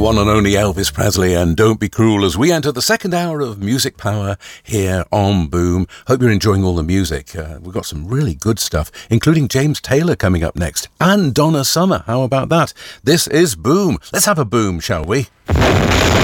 one and only Elvis Presley and Don't Be Cruel as we enter the second hour of Music Power here on Boom. Hope you're enjoying all the music. We've got some really good stuff, including James Taylor coming up next and Donna Summer. How about that? This is Boom. Let's have a boom, shall we?